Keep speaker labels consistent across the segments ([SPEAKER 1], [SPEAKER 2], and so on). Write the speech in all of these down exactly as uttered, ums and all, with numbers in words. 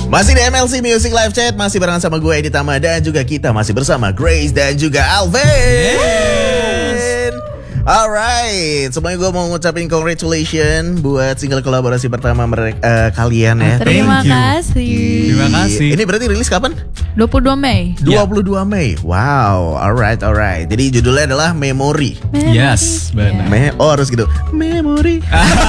[SPEAKER 1] Masih di M L C Music Live Chat, masih bareng sama gue Edi Tama dan juga kita masih bersama Grace dan juga Alvin. Yes. Alright, semuanya gue mau ngucapin congratulations buat single kolaborasi pertama mereka uh, kalian ya.
[SPEAKER 2] Terima kasih.
[SPEAKER 3] Terima kasih.
[SPEAKER 1] Ini berarti rilis kapan?
[SPEAKER 2] dua puluh dua Mei.
[SPEAKER 1] dua puluh dua Mei. Wow, alright, alright. Jadi judulnya adalah Memory.
[SPEAKER 3] Yes, benar.
[SPEAKER 1] Me oh harus gitu. Memory.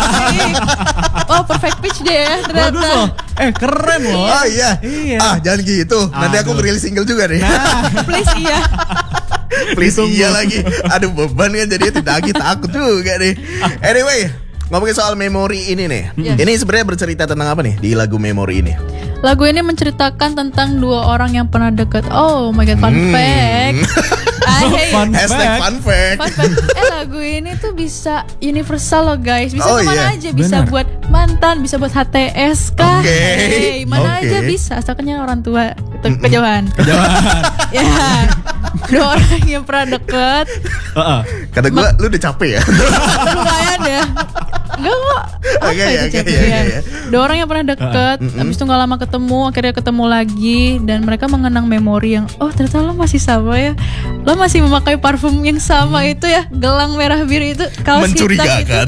[SPEAKER 2] Oh, perfect pitch deh ya ternyata.
[SPEAKER 3] Bagus loh. Eh, keren loh.
[SPEAKER 1] Oh iya.
[SPEAKER 3] Iya.
[SPEAKER 1] Ah, jangan gitu. Nanti aku
[SPEAKER 3] Aduh.
[SPEAKER 1] ngerilis single juga nih.
[SPEAKER 2] Please iya.
[SPEAKER 1] Please iya lagi. Aduh beban kan jadi tidak lagi takut juga nih. Anyway, ngomongin soal Memory ini nih.
[SPEAKER 2] Yes.
[SPEAKER 1] Ini sebenarnya bercerita tentang apa nih di lagu Memory ini?
[SPEAKER 2] Lagu ini menceritakan tentang dua orang yang pernah deket. Oh my god, fun
[SPEAKER 1] Hmm.
[SPEAKER 2] fact. Ay,
[SPEAKER 3] Fun
[SPEAKER 1] Hashtag
[SPEAKER 3] fact.
[SPEAKER 1] fun fact.
[SPEAKER 2] fun fact. Eh lagu ini tuh bisa universal loh guys. Bisa
[SPEAKER 1] Oh,
[SPEAKER 2] kemana
[SPEAKER 1] iya.
[SPEAKER 2] aja. Bisa
[SPEAKER 3] Bener.
[SPEAKER 2] buat mantan, bisa buat H T S kah?
[SPEAKER 1] Oke.
[SPEAKER 2] Hey, mana
[SPEAKER 1] Oke.
[SPEAKER 2] aja bisa. Asalkan orang tua itu kejauhan.
[SPEAKER 3] Kejauhan.
[SPEAKER 2] Ya, dua orang yang pernah deket.
[SPEAKER 3] Heeh.
[SPEAKER 1] Kata gue, lu udah capek ya?
[SPEAKER 2] Lumayan ya. Enggak kok. Apa
[SPEAKER 1] Oke,
[SPEAKER 2] itu
[SPEAKER 1] oke,
[SPEAKER 2] capek
[SPEAKER 1] iya,
[SPEAKER 2] ya?
[SPEAKER 1] iya.
[SPEAKER 2] Dua orang yang pernah deket, habis itu gak lama ketemu, akhirnya ketemu lagi, dan mereka mengenang memori yang, oh ternyata lo masih sama ya, lo masih memakai parfum yang sama itu ya, gelang merah biru itu, kaos hitam itu.
[SPEAKER 1] Mencurigakan.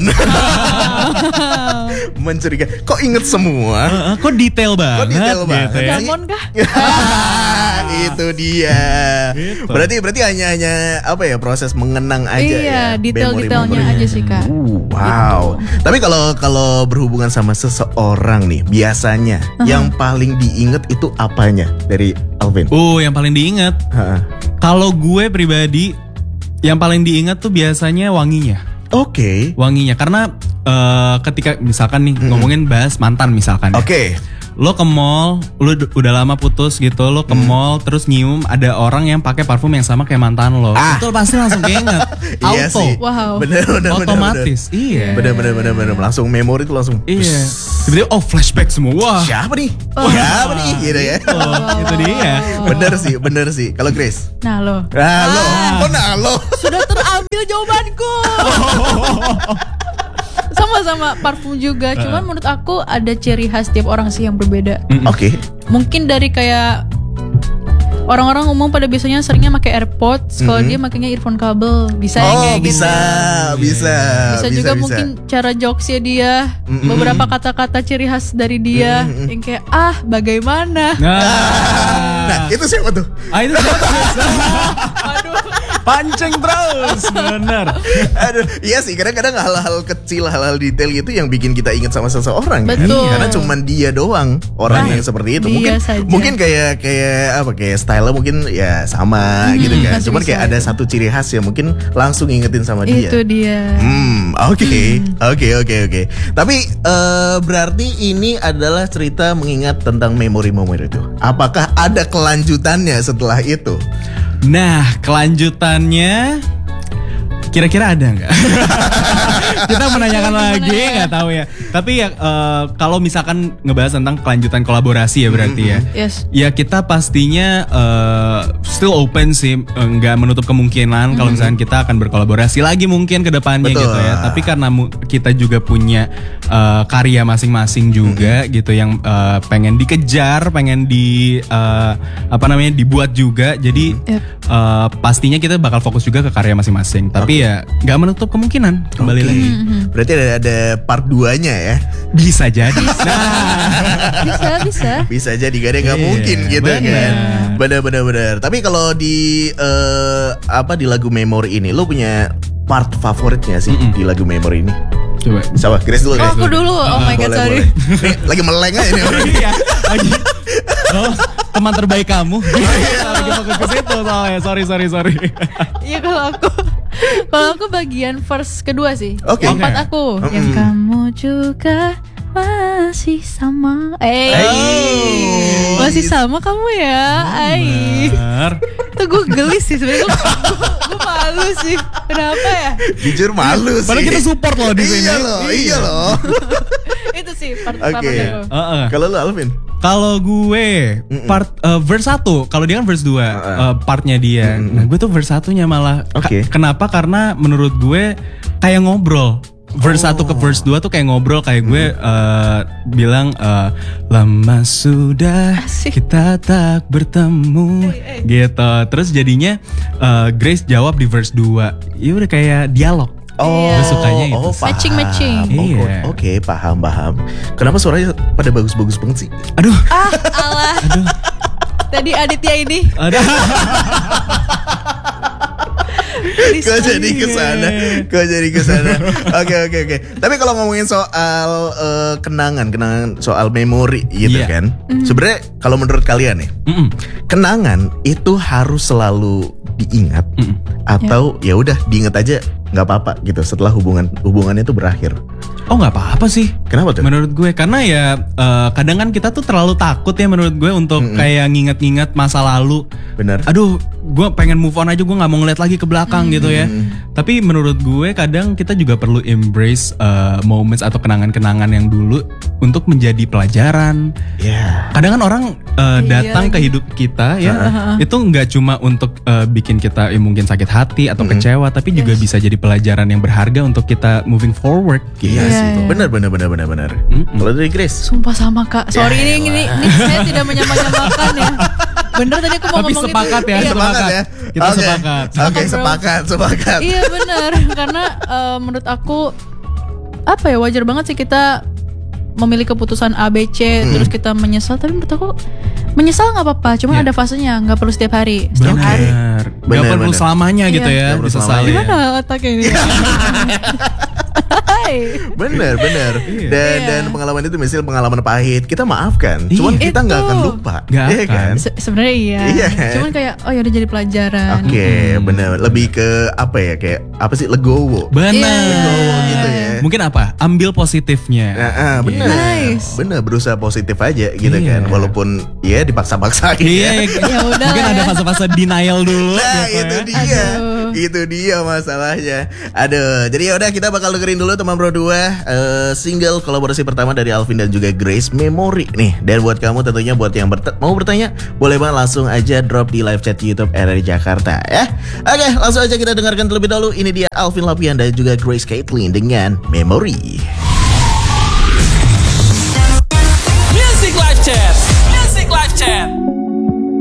[SPEAKER 1] Mencurigakan. Kok inget semua?
[SPEAKER 3] Heeh, kok detail banget.
[SPEAKER 1] detail banget
[SPEAKER 3] gitu ya.
[SPEAKER 1] sih?
[SPEAKER 2] Damon kah?
[SPEAKER 1] Itu dia.
[SPEAKER 3] Gitu.
[SPEAKER 1] Berarti berarti hanya hanya apa ya proses mengenang aja
[SPEAKER 2] Iya,
[SPEAKER 1] ya.
[SPEAKER 2] detail-detailnya
[SPEAKER 1] memori-memorinya.
[SPEAKER 2] aja sih kak.
[SPEAKER 1] Uh, wow. Tapi kalau kalau berhubungan sama seseorang nih, biasanya yang paling diinget itu apanya dari Alvin?
[SPEAKER 3] Uh, yang paling diingat.
[SPEAKER 1] Ha.
[SPEAKER 3] Kalau gue pribadi, yang paling diingat tuh biasanya wanginya.
[SPEAKER 1] Oke.
[SPEAKER 3] Wanginya karena eh, ketika misalkan nih ngomongin bahas mantan misalkan. ya.
[SPEAKER 1] Oke.
[SPEAKER 3] Lo ke mall, lo d- udah lama putus gitu, lo ke mall terus nyium ada orang yang pakai parfum yang sama kayak mantan lo.
[SPEAKER 1] Ah.
[SPEAKER 3] Itu lo pasti langsung keinget.
[SPEAKER 1] Iya
[SPEAKER 3] Auto.
[SPEAKER 1] sih.
[SPEAKER 2] Wow.
[SPEAKER 1] Bener bener bener.
[SPEAKER 3] Otomatis. Iya.
[SPEAKER 1] Bener bener bener bener. Langsung memori tuh langsung.
[SPEAKER 3] Iya. Tiba-tiba oh flashback semua. Wah.
[SPEAKER 1] Siapa nih?
[SPEAKER 2] Oh.
[SPEAKER 1] Siapa nih? Gitu ya.
[SPEAKER 3] Oh, itu dia.
[SPEAKER 1] Bener sih, bener sih. Kalau Grace?
[SPEAKER 2] Nah lo,
[SPEAKER 1] Nah lo, kok nah lo?
[SPEAKER 2] sudah terambil jawabanku. Sama-sama parfum juga, cuman menurut aku ada ciri khas tiap orang sih yang berbeda.
[SPEAKER 1] Oke.
[SPEAKER 2] Mungkin dari kayak orang-orang umum pada biasanya seringnya pakai AirPods, kalau dia makanya earphone kabel, bisa ya
[SPEAKER 1] Oh
[SPEAKER 2] kayak
[SPEAKER 1] bisa,
[SPEAKER 2] gitu.
[SPEAKER 1] bisa,
[SPEAKER 2] Bisa juga mungkin cara jokesnya dia, beberapa kata-kata ciri khas dari dia yang kayak ah bagaimana.
[SPEAKER 3] Nah.
[SPEAKER 1] Nah itu siapa tuh?
[SPEAKER 3] Ah itu siapa? Pancing terus, bener.
[SPEAKER 1] Aduh, iya sih kadang-kadang hal-hal kecil, hal-hal detail gitu yang bikin kita ingat sama seseorang. kan?
[SPEAKER 2] Betul.
[SPEAKER 1] Karena cuman dia doang orang
[SPEAKER 2] Nah,
[SPEAKER 1] yang seperti itu.
[SPEAKER 2] dia
[SPEAKER 1] Mungkin
[SPEAKER 2] saja.
[SPEAKER 1] mungkin kayak kayak apa kayak style mungkin ya sama gitu kan.
[SPEAKER 2] masih
[SPEAKER 1] Cuman
[SPEAKER 2] bisa
[SPEAKER 1] kayak ada
[SPEAKER 2] itu.
[SPEAKER 1] satu ciri khas yang mungkin langsung ingetin sama dia.
[SPEAKER 2] Itu dia.
[SPEAKER 1] Hmm, oke, oke, oke, oke. Tapi eh, berarti ini adalah cerita mengingat tentang memori-memori itu. Apakah ada kelanjutannya setelah itu?
[SPEAKER 3] Nah, kelanjutannya kira-kira ada nggak? Kita menanyakan lagi, nggak tahu ya. Tapi ya eh, kalau misalkan ngebahas tentang kelanjutan kolaborasi ya berarti ya.
[SPEAKER 2] Yes.
[SPEAKER 3] Ya kita pastinya eh, still open sih, eh, nggak menutup kemungkinan kalau misalkan kita akan berkolaborasi lagi mungkin ke depannya
[SPEAKER 1] Betul.
[SPEAKER 3] gitu ya. Tapi karena mu- kita juga punya eh, karya masing-masing juga gitu yang eh, pengen dikejar, pengen di eh, apa namanya dibuat juga. Jadi
[SPEAKER 2] Yep.
[SPEAKER 3] eh, pastinya kita bakal fokus juga ke karya masing-masing. Tapi ya nggak menutup kemungkinan kembali
[SPEAKER 1] Oke.
[SPEAKER 3] lagi.
[SPEAKER 1] Berarti ada, ada part dua-nya ya.
[SPEAKER 3] Bisa jadi.
[SPEAKER 2] Bisa, bisa.
[SPEAKER 1] Bisa jadi gak ada nggak
[SPEAKER 3] Iya,
[SPEAKER 1] mungkin gitu
[SPEAKER 3] benar.
[SPEAKER 1] kan. Benar benar benar. Tapi kalau di eh, apa di lagu Memory ini lo punya part favoritnya sih
[SPEAKER 3] Mm-mm.
[SPEAKER 1] di lagu Memory ini?
[SPEAKER 3] Coba.
[SPEAKER 1] Siapa? Grace dulu.
[SPEAKER 2] Oh,
[SPEAKER 1] Grace
[SPEAKER 2] aku dulu. Oh my god,
[SPEAKER 1] Boleh,
[SPEAKER 2] sorry.
[SPEAKER 1] boleh. Nih, lagi meleng aja nih.
[SPEAKER 3] Iya, lagi. Oh, teman terbaik kamu. Lagi fokus ke situ soalnya. Sorry, sorry, sorry.
[SPEAKER 2] Iya kalau aku kalau aku bagian verse kedua sih.
[SPEAKER 1] Oke.
[SPEAKER 2] Yang part
[SPEAKER 3] Oke.
[SPEAKER 2] aku
[SPEAKER 1] Mm-mm.
[SPEAKER 2] yang kamu juga masih sama. Eh.
[SPEAKER 1] Oh,
[SPEAKER 2] Masih
[SPEAKER 1] gitu.
[SPEAKER 2] sama kamu ya. Ai.
[SPEAKER 3] Benar.
[SPEAKER 2] Tuh gue gelis sih sebenarnya. Gue malu sih. Kenapa ya?
[SPEAKER 1] Jujur malu sih.
[SPEAKER 3] Padahal kita support loh di sini.
[SPEAKER 1] Iya loh, iya loh.
[SPEAKER 2] Itu sih part
[SPEAKER 1] Oke.
[SPEAKER 2] favorit aku.
[SPEAKER 3] Heeh.
[SPEAKER 1] Kalau lu Alvin?
[SPEAKER 3] Kalau gue part eh, verse satu, kalau dia kan verse dua,
[SPEAKER 1] Uh-uh.
[SPEAKER 3] eh, partnya dia. Nah, gue tuh verse satunya malah. Ka-
[SPEAKER 1] Oke.
[SPEAKER 3] kenapa? Karena menurut gue kayak ngobrol. verse satu ke verse dua tuh kayak ngobrol kayak gue uh, bilang uh, lama sudah
[SPEAKER 2] Asik.
[SPEAKER 3] kita tak bertemu gitu. Terus jadinya uh, Grace jawab di verse dua. Ya udah kayak dialog.
[SPEAKER 1] Oh,
[SPEAKER 2] Iya.
[SPEAKER 3] Gue sukanya itu.
[SPEAKER 1] oh, paham.
[SPEAKER 2] Matching-matching.
[SPEAKER 1] Oh,
[SPEAKER 3] Iya.
[SPEAKER 1] Oke, paham, paham. Kenapa suaranya pada bagus-bagus banget sih?
[SPEAKER 3] Aduh,
[SPEAKER 2] Ah, alah. Tadi Aditya ini.
[SPEAKER 3] aduh.
[SPEAKER 1] Kok jadi ke sana? Kok jadi ke sana? Oke, oke, oke. Tapi kalau ngomongin soal uh, kenangan, kenangan soal memori gitu
[SPEAKER 3] Iya.
[SPEAKER 1] kan. Sebenarnya kalau menurut kalian nih,
[SPEAKER 3] Mm-mm.
[SPEAKER 1] kenangan itu harus selalu diingat
[SPEAKER 3] Mm-mm.
[SPEAKER 1] atau ya udah diingat aja nggak apa-apa gitu setelah hubungan hubungannya itu berakhir.
[SPEAKER 3] Oh nggak apa-apa sih.
[SPEAKER 1] Kenapa tuh?
[SPEAKER 3] Menurut gue karena ya uh, kadang kan kita tuh terlalu takut ya menurut gue untuk
[SPEAKER 1] Mm-mm.
[SPEAKER 3] kayak nginget-nginget masa lalu.
[SPEAKER 1] Bener.
[SPEAKER 3] Aduh, gue pengen move on aja, gue nggak mau ngeliat lagi ke belakang gitu ya.
[SPEAKER 1] Mm.
[SPEAKER 3] Tapi menurut gue kadang kita juga perlu embrace uh, moments atau kenangan-kenangan yang dulu untuk menjadi pelajaran.
[SPEAKER 1] Ya.
[SPEAKER 3] Kadang kan orang uh,
[SPEAKER 2] Iya
[SPEAKER 3] datang ke
[SPEAKER 2] lagi.
[SPEAKER 3] hidup kita ya, itu nggak cuma untuk uh, bikin kita ya, mungkin sakit hati atau
[SPEAKER 1] Mm-mm.
[SPEAKER 3] kecewa, tapi juga bisa jadi pelajaran yang berharga untuk kita moving forward. Gitu.
[SPEAKER 1] Iya
[SPEAKER 2] Iya,
[SPEAKER 1] sih.
[SPEAKER 2] iya.
[SPEAKER 1] Bener, bener, bener, bener, bener.
[SPEAKER 3] Mm-mm.
[SPEAKER 1] Kalau dari Grace?
[SPEAKER 2] Sumpah sama kak. Sorry
[SPEAKER 1] Ya
[SPEAKER 2] ini, ini, ini saya tidak menyamakan ya. Bener tadi aku mau
[SPEAKER 3] Tapi
[SPEAKER 2] ngomong
[SPEAKER 3] sepakat
[SPEAKER 2] itu.
[SPEAKER 3] ya,
[SPEAKER 2] Iya,
[SPEAKER 3] sepakat.
[SPEAKER 1] ya.
[SPEAKER 3] Kita
[SPEAKER 1] Oke.
[SPEAKER 3] sepakat.
[SPEAKER 1] Oke,
[SPEAKER 2] Sepakat, bro.
[SPEAKER 1] sepakat, sepakat.
[SPEAKER 2] Iya benar. Karena eh, menurut aku apa ya wajar banget sih kita memilih keputusan A B C
[SPEAKER 1] Hmm.
[SPEAKER 2] terus kita menyesal. Tapi menurut aku menyesal nggak apa-apa. Cuma
[SPEAKER 3] Iya.
[SPEAKER 2] ada fasenya. Nggak perlu setiap hari. Setiap
[SPEAKER 3] Bener.
[SPEAKER 2] hari.
[SPEAKER 3] Gak
[SPEAKER 1] Bener,
[SPEAKER 3] perlu
[SPEAKER 1] bener.
[SPEAKER 3] selamanya
[SPEAKER 2] Iya.
[SPEAKER 3] gitu ya
[SPEAKER 1] Nggak perlu
[SPEAKER 3] disesali.
[SPEAKER 1] selamanya.
[SPEAKER 2] Gimana otaknya ini? Hai.
[SPEAKER 1] Bener, bener.
[SPEAKER 3] Iya.
[SPEAKER 1] Dan
[SPEAKER 2] Iya.
[SPEAKER 1] dan pengalaman itu misalnya pengalaman pahit, kita maafkan. Cuman
[SPEAKER 3] Iya.
[SPEAKER 1] kita nggak
[SPEAKER 2] Itu.
[SPEAKER 1] akan lupa.
[SPEAKER 3] Nggak
[SPEAKER 1] Iya
[SPEAKER 3] akan.
[SPEAKER 1] kan?
[SPEAKER 2] Se- Sebenarnya iya.
[SPEAKER 1] Iya.
[SPEAKER 2] Cuman kayak oh ya udah jadi pelajaran.
[SPEAKER 1] Oke, bener. Lebih ke apa ya? Kayak apa sih? Legowo.
[SPEAKER 3] Benar.
[SPEAKER 2] Iya.
[SPEAKER 1] Legowo gitu ya.
[SPEAKER 3] Mungkin apa? Ambil positifnya.
[SPEAKER 1] Nah, ah, bener.
[SPEAKER 2] Nice.
[SPEAKER 1] Bener, berusaha positif aja gitu
[SPEAKER 3] Iya.
[SPEAKER 1] kan. Walaupun ya dipaksa-paksain.
[SPEAKER 3] Iya,
[SPEAKER 2] Ya udah
[SPEAKER 3] mungkin
[SPEAKER 2] lah
[SPEAKER 3] ada
[SPEAKER 2] ya.
[SPEAKER 3] fase-fase denial dulu.
[SPEAKER 1] Nah
[SPEAKER 3] gitu
[SPEAKER 1] itu
[SPEAKER 3] ya.
[SPEAKER 1] dia.
[SPEAKER 2] Aduh.
[SPEAKER 1] Itu dia masalahnya. Aduh, jadi ya udah kita bakal dengerin dulu teman Bro dua eh, single kolaborasi pertama dari Alvin dan juga Grace, Memory nih. Dan buat kamu tentunya buat yang bert- mau bertanya, boleh banget langsung aja drop di live chat YouTube R R I Jakarta ya. Oke, langsung aja kita dengarkan terlebih dahulu. Ini dia Alvin Lapian dan juga Grace Caitlin dengan Memory.